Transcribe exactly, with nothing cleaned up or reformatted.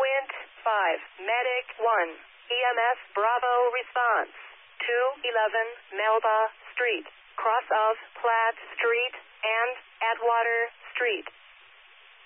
Quint five, Medic one, E M S Bravo response, two eleven Melba Street, cross of Platt Street and Atwater Street.